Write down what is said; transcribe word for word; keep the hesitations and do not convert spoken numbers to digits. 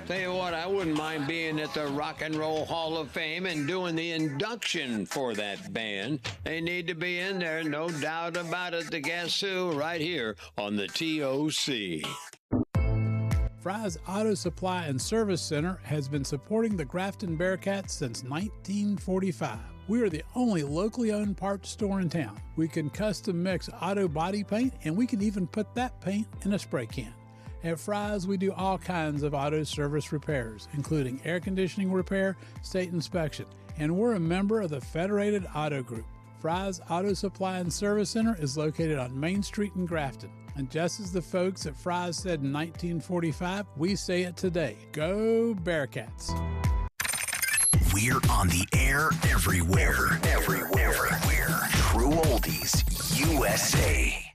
Tell you what, I wouldn't mind being at the Rock and Roll Hall of Fame and doing the induction for that band. They need to be in there, no doubt about it. The Guess Who, right here on the T O C. Fry's Auto Supply and Service Center has been supporting the Grafton Bearcats since nineteen forty-five. We are the only locally owned parts store in town. We can custom mix auto body paint, and we can even put that paint in a spray can. At Fry's, we do all kinds of auto service repairs, including air conditioning repair, state inspection, and we're a member of the Federated Auto Group. Fry's Auto Supply and Service Center is located on Main Street in Grafton. And just as the folks at Fry's said in nineteen forty-five, we say it today. Go Bearcats! We're on the air everywhere. Everywhere. Everywhere. True Oldies U S A.